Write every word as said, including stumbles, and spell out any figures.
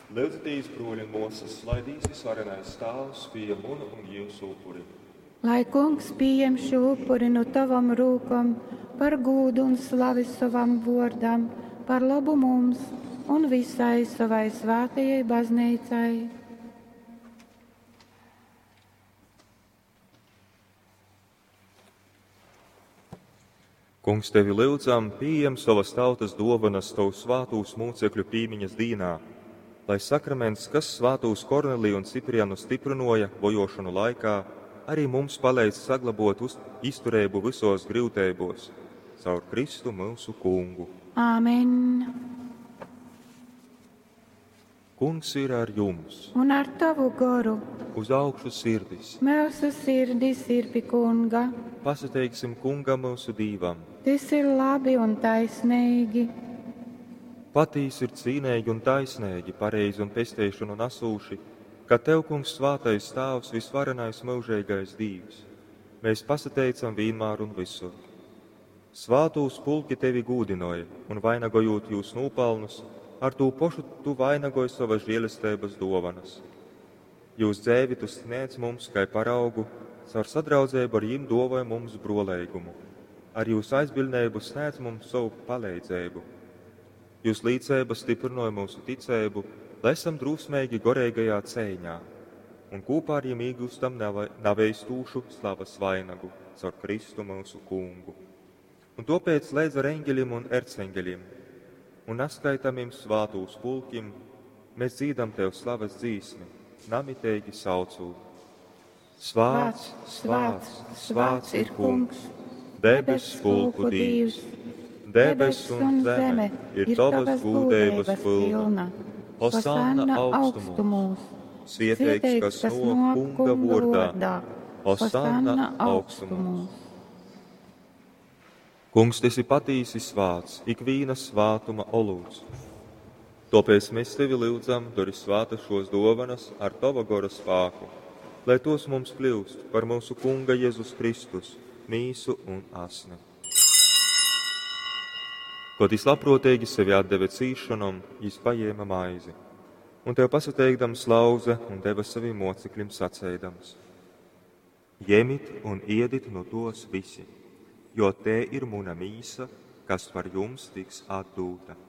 Lūdzatīs, broļi un mūsas, lai dīs visvarenais stāvs pie munu un jūsu upuri. Lai kungs pieņem šo upuri no tavam rūkam, par gūdu un slavi savam vordam, par labu mums un visai savai svētajai baznīcai. Kungs, tevi lūdzam, pieņem savas tautas dovanas tavu svātūs mūcekļu pīmiņas dīnā, lai sakraments, kas svātūs Korneliju un Ciprianu stiprinoja bojošanu laikā, arī mums palīdz saglabot uz izturēbu visos grūtībos, caur Kristu mūsu kungu. Āmen! Kungs ir ar jums, Un ar tavu garu uz augšu sirdis. mūsu sirdis ir pie kunga. Pasateiksim kungam mūsu dīvam. Tas ir labi un taisnīgi. Patīs ir cīnēji un taisnēji, pareizi un pestēšanu nasūši, ka tev, kungs, svātais stāvs, visvarenais mūžīgais Dīvs. Mēs pasateicam vienmēr un visur. Svātūs pulki tevi gūdinoja, un vainagojot jūs nūpelnus, ar to pošu tu vainagoji savas žēlestības dovanas. Jūs dzēvi tu sniedz mums, kā paraugu, caur sadraudzību ar jim dovoja mums brolēgumu. Ar jūs aizbildnību sniedz mums savu palīdzību. Jūs līdzēba stiprinoja mūsu ticību, lai esam drūsmīgi gorīgajā cēņā, un kopā ar jiem īgustam naveistūšu slavas vainagu caur Kristu mūsu kungu. Un tāpēc līdz ar eņģeļiem un erceņģeļiem un neskaitamiem svātūs pulkim mēs dzīdam tev slavas dzīsmi, namitēgi saucot. Svāts, svāts, svāts ir kungs, debes pulku Dievs, debes un zeme ir tavas gūdības pilna. Hosanna augstumos, svētīgs, kas no kunga vārdā, Hosanna augstumos. Kungs, tas ir patīsi svāts, ikvīnas svātuma olūts. Tāpēc mēs tevi lūdzam, dori svāta šos dovanas ar tava gora spāku, lai tos mums kļūst par mūsu kunga Jēzus Kristus, mīsu un asni. Kad viņš labprātīgi sevi atdeva cīšanam, viņš paņēma maizi, un tev pasateikdams lauze un deva saviem mocekļiem sacēdams: Ņemiet un ēdiet no tos visi, jo te ir mana mīsa, kas par jums tiks atdūta.